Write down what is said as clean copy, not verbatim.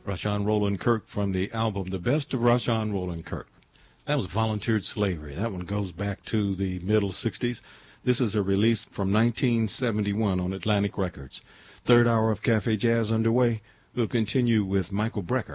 Rashawn Roland Kirk from the album The Best of Rashawn Roland Kirk. That was Volunteered Slavery. That one goes back to the middle 60s. This is a release from 1971 on Atlantic Records. Third hour of Cafe Jazz underway. We'll continue with Michael Brecker.